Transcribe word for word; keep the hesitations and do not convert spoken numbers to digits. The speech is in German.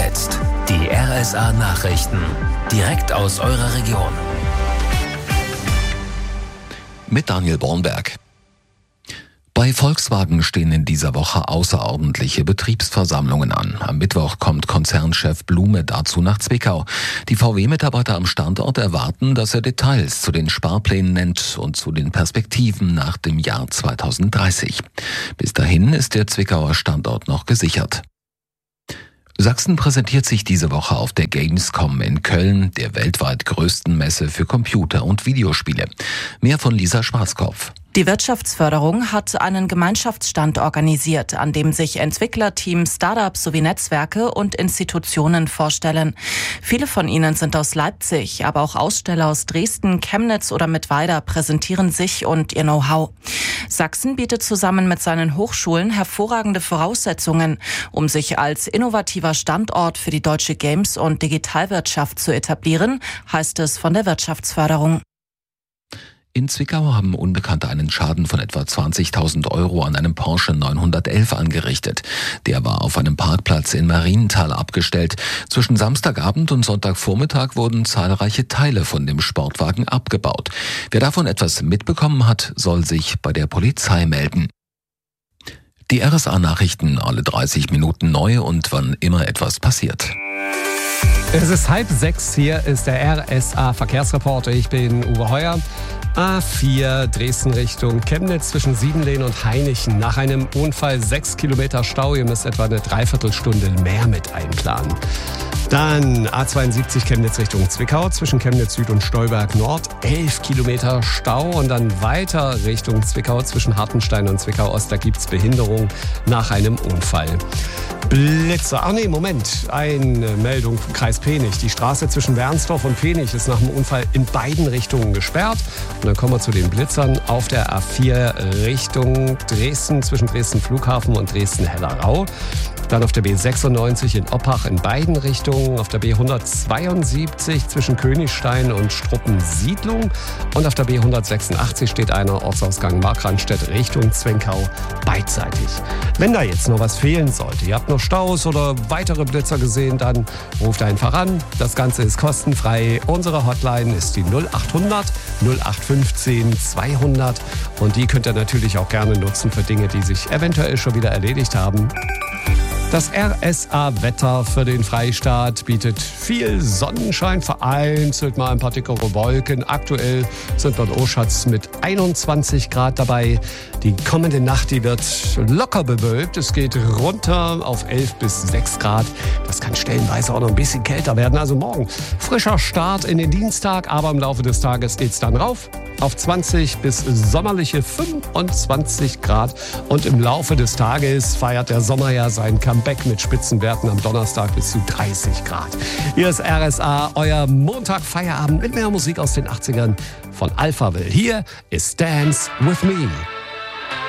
jetzt die R S A-Nachrichten, direkt aus eurer Region. Mit Daniel Bornberg. Bei Volkswagen stehen in dieser Woche außerordentliche Betriebsversammlungen an. Am Mittwoch kommt Konzernchef Blume dazu nach Zwickau. Die V W-Mitarbeiter am Standort erwarten, dass er Details zu den Sparplänen nennt und zu den Perspektiven nach dem Jahr zweitausenddreißig. Bis dahin ist der Zwickauer Standort noch gesichert. Sachsen präsentiert sich diese Woche auf der Gamescom in Köln, der weltweit größten Messe für Computer- und Videospiele. Mehr von Lisa Schwarzkopf. Die Wirtschaftsförderung hat einen Gemeinschaftsstand organisiert, an dem sich Entwicklerteams, Startups sowie Netzwerke und Institutionen vorstellen. Viele von ihnen sind aus Leipzig, aber auch Aussteller aus Dresden, Chemnitz oder Mittweida präsentieren sich und ihr Know-how. Sachsen bietet zusammen mit seinen Hochschulen hervorragende Voraussetzungen, um sich als innovativer Standort für die deutsche Games- und Digitalwirtschaft zu etablieren, heißt es von der Wirtschaftsförderung. In Zwickau haben Unbekannte einen Schaden von etwa zwanzigtausend Euro an einem Porsche neunhundertelf angerichtet. Der war auf einem Parkplatz in Marienthal abgestellt. Zwischen Samstagabend und Sonntagvormittag wurden zahlreiche Teile von dem Sportwagen abgebaut. Wer davon etwas mitbekommen hat, soll sich bei der Polizei melden. Die R S A-Nachrichten alle dreißig Minuten neu und wann immer etwas passiert. Es ist halb sechs, hier ist der R S A-Verkehrsreporter. Ich bin Uwe Heuer. A vier Dresden Richtung Chemnitz zwischen Siebenlehn und Hainichen. Nach einem Unfall sechs Kilometer Stau. Ihr müsst etwa eine Dreiviertelstunde mehr mit einplanen. Dann A zweiundsiebzig Chemnitz Richtung Zwickau zwischen Chemnitz Süd und Stolberg Nord. elf Kilometer Stau und dann weiter Richtung Zwickau zwischen Hartenstein und Zwickau Ost. Da gibt's Behinderung nach einem Unfall. Blitzer. Ach nee, Moment. Eine Meldung vom Kreis Penich. Die Straße zwischen Wernsdorf und Penich ist nach dem Unfall in beiden Richtungen gesperrt. Und dann kommen wir zu den Blitzern auf der A vier Richtung Dresden zwischen Dresden Flughafen und Dresden Hellerau. Dann auf der B sechsundneunzig in Oppach in beiden Richtungen, auf der B hundertzweiundsiebzig zwischen Königstein und Struppensiedlung und auf der B hundertsechsundachtzig steht einer Ortsausgang Markranstädt Richtung Zwenkau beidseitig. Wenn da jetzt noch was fehlen sollte, ihr habt noch Staus oder weitere Blitzer gesehen, dann ruft einfach an. Das Ganze ist kostenfrei. Unsere Hotline ist die null achthundert null acht fünfzehn zweihundert und die könnt ihr natürlich auch gerne nutzen für Dinge, die sich eventuell schon wieder erledigt haben. Das R S A-Wetter für den Freistaat bietet viel Sonnenschein, vereinzelt mal ein paar dickere Wolken. Aktuell sind dort Oschatz mit einundzwanzig Grad dabei. Die kommende Nacht, die wird locker bewölkt. Es geht runter auf elf bis sechs Grad. Das kann stellenweise auch noch ein bisschen kälter werden. Also morgen frischer Start in den Dienstag, aber im Laufe des Tages geht's dann rauf auf zwanzig bis sommerliche fünfundzwanzig Grad. Und im Laufe des Tages feiert der Sommer ja sein Comeback mit Spitzenwerten am Donnerstag bis zu dreißig Grad. Hier ist R S A, euer Montag-Feierabend mit mehr Musik aus den achtzigern von Alphaville. Hier ist Dance With Me.